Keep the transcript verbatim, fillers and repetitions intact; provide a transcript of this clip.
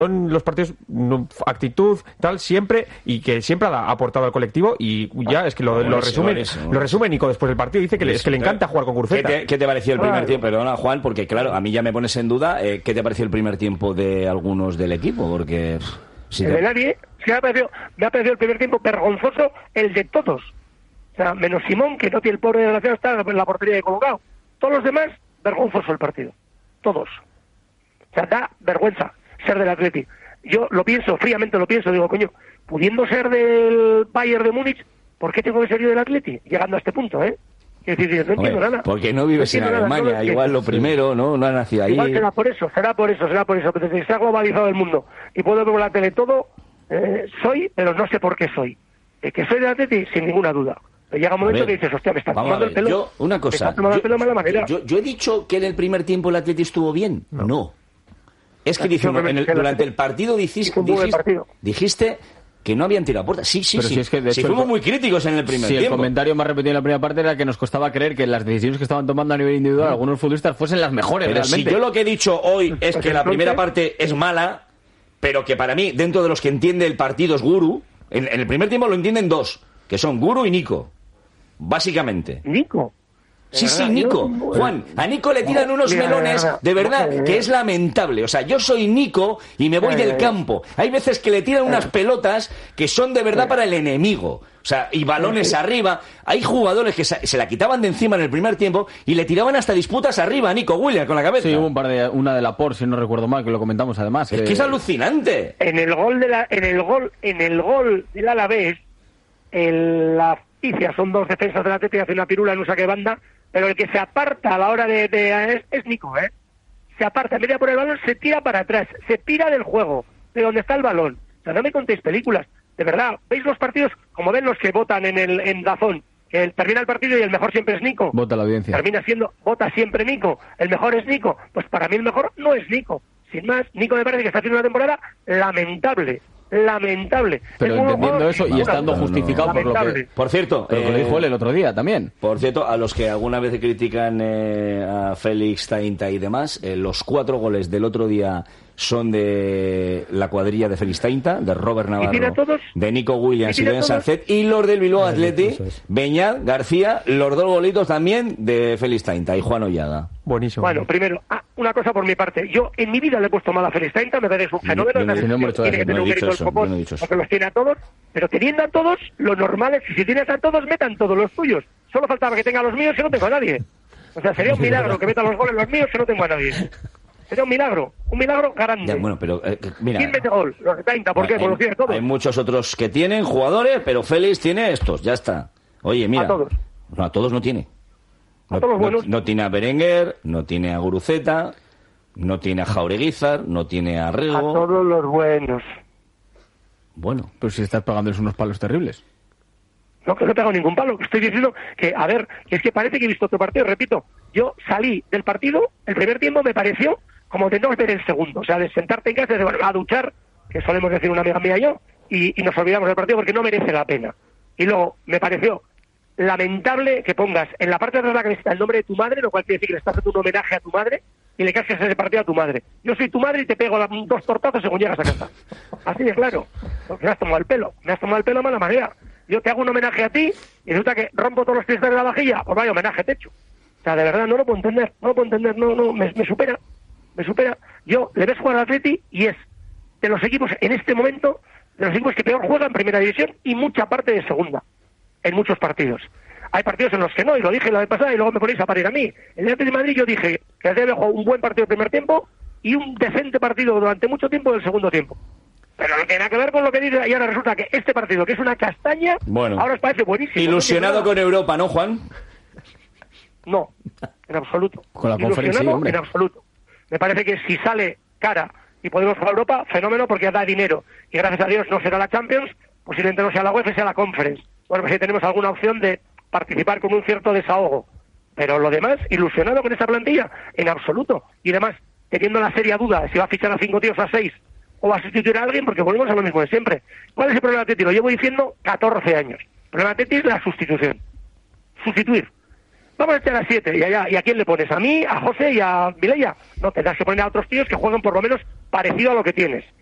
los partidos, no, actitud, tal, siempre, y que siempre ha aportado al colectivo, y ya es que lo, lo resumen, lo resume Nico después del partido, dice que le, es que le encanta jugar con Guruceta. ¿Qué te, qué te pareció el primer tiempo? Perdona, Juan, porque claro, a mí ya me pones en duda, eh, ¿qué te pareció el primer tiempo de algunos del equipo? Porque... Si te... De nadie, me ha, parecido, me ha parecido el primer tiempo vergonzoso el de todos. O sea, menos Simón, que no tiene el pobre desgraciado, está en la portería de colocado. Todos los demás, vergonzoso el partido. Todos. O sea, da vergüenza ser del Atleti. Yo lo pienso, fríamente lo pienso, digo, coño, pudiendo ser del Bayern de Múnich, ¿por qué tengo que ser yo del Atleti? Llegando a este punto, ¿eh? Es decir, no entiendo Hombre, nada. Porque no vives no en Alemania, nada, igual lo primero, ¿no? No has nacido ahí. Igual será por eso, será por eso, será por eso. Pero desde que se ha globalizado el mundo y puedo ver por la tele todo, eh, soy, pero no sé por qué soy. Eh, que soy del Atleti, sin ninguna duda. Pero llega un momento ver, que dices, hostia, me están tomando el pelo. Yo, una cosa. Me están tomando yo, el pelo de mala manera. Yo, yo he dicho que en el primer tiempo el Atleti estuvo bien. No. no. Es que dice, en el, durante el partido dijiste, dijiste, dijiste que no habían tirado a puerta. Sí, sí, pero sí. Si es que de sí hecho fuimos el, muy críticos en el primer sí, tiempo. Sí, el comentario más repetido en la primera parte era que nos costaba creer que las decisiones que estaban tomando a nivel individual mm. algunos futbolistas fuesen las mejores pero realmente. Si yo lo que he dicho hoy es que la primera parte es mala, pero que para mí, dentro de los que entiende el partido es Guru, en, en el primer tiempo lo entienden dos, que son Guru y Nico. Básicamente. ¿Nico? Sí, sí, Nico. Juan, a Nico le tiran unos melones, de verdad, que es lamentable. O sea, yo soy Nico y me voy del campo. Hay veces que le tiran unas pelotas que son de verdad para el enemigo. O sea, y balones arriba. Hay jugadores que se la quitaban de encima en el primer tiempo y le tiraban hasta disputas arriba a Nico Williams con la cabeza. Sí, hubo un par de, una de Laporte, si no recuerdo mal, que lo comentamos además. Es que, que es alucinante. En el gol de la, en el gol, en el gol del Alavés, el, la Picia, son dos defensas del Atleti, hace una pirula en un saque de banda, pero el que se aparta a la hora de... de es, es Nico, ¿eh? Se aparta, en vez de por el balón, se tira para atrás, se tira del juego, de donde está el balón. O sea, no me contéis películas. De verdad, ¿veis los partidos? Como ven los que votan en el en Dazón, que el, termina el partido y el mejor siempre es Nico. Vota la audiencia. Termina siendo, vota siempre Nico. El mejor es Nico. Pues para mí el mejor no es Nico. Sin más, Nico me parece que está haciendo una temporada lamentable. Lamentable. Pero entendiendo eso y estando justificado por lo que... Por cierto, pero eh, lo dijo él el otro día también. Por cierto, a los que alguna vez critican eh, a Félix Tainta y demás, eh, los cuatro goles del otro día son de la cuadrilla de Félix Tainta, de Robert Navarro, de Nico Williams y, y de Sancet, y los del Bilbao Athletic, Beñat, García, los dos golitos también de Félix Tainta y Juan Ollada. Buenísimo. Bueno, primero, ah, una cosa por mi parte. Yo en mi vida le he puesto mal a Félix Tainta, me parece un fenómeno. Yo, yo, yo no, tiene que tener un mérito el copón, porque los tiene a todos, pero teniendo a todos, lo normal es que si tienes a todos, metan todos los tuyos. Solo faltaba que tenga los míos y no tengo a nadie. O sea, sería un milagro que metan los goles los míos y no tengo a nadie. Sería un milagro, un milagro grande. Ya, bueno, pero eh, mira, ¿quién mete gol? Los de Tainta, ¿por qué? Pues los tiene todos. Hay muchos otros que tienen jugadores, pero Félix tiene estos, ya está. Oye, mira. A todos. No, a todos no tiene. No, a todos no, buenos. No tiene a Berenguer, no tiene a Guruceta, no tiene a Jaureguizar, no tiene a Rego. A todos los buenos. Bueno. Pero si estás pagándoles unos palos terribles. No, que no he pegado ningún palo. Estoy diciendo que, a ver, que es que parece que he visto otro partido. Repito, yo salí del partido, el primer tiempo me pareció como de no ver el segundo. O sea, de sentarte en casa y de, bueno, a duchar, que solemos decir una amiga mía y yo, y, y nos olvidamos del partido porque no merece la pena. Y luego me pareció lamentable que pongas en la parte de atrás de la camiseta el nombre de tu madre, lo cual quiere decir que le estás haciendo un homenaje a tu madre y le cascas ese partido a tu madre. Yo soy tu madre y te pego dos tortazos según llegas a casa. Así de claro. Porque me has tomado el pelo. Me has tomado el pelo de mala manera. Yo te hago un homenaje a ti y resulta que rompo todos los cristales de la vajilla. Pues vaya homenaje te hecho. O sea, de verdad, no lo puedo entender. No lo puedo entender. No, no, me, me supera. Me supera. Yo le ves jugar al Atleti y es de los equipos en este momento, de los equipos que peor juegan en primera división y mucha parte de segunda. En muchos partidos. Hay partidos en los que no, y lo dije la vez pasada, y luego me ponéis a parir a mí. En el Atlético de Madrid yo dije que el Atlético jugó un buen partido del primer tiempo y un decente partido durante mucho tiempo del segundo tiempo. Pero no tiene nada que ver con lo que dice, y ahora resulta que este partido, que es una castaña, bueno, ahora os parece buenísimo. Ilusionado ¿no? con Europa, ¿no, Juan? No, en absoluto. Con la conferencia, hombre. En absoluto. Me parece que si sale cara y podemos jugar a Europa, fenómeno, porque da dinero. Y gracias a Dios no será la Champions, posiblemente no sea la UEFA, sea la Conference. Bueno, pues si tenemos alguna opción de participar con un cierto desahogo. Pero lo demás, ilusionado con esa plantilla, en absoluto. Y además, teniendo la seria duda si va a fichar a cinco tíos a seis o va a sustituir a alguien, porque volvemos a lo mismo de siempre. ¿Cuál es el problema de Atleti? Lo llevo diciendo catorce años. El problema de Atleti es la sustitución. Sustituir. Vamos a echar a siete. ¿Y, allá, ¿Y a quién le pones? ¿A mí, a José y a Mireia? No, tendrás que poner a otros tíos que jueguen por lo menos parecido a lo que tienes.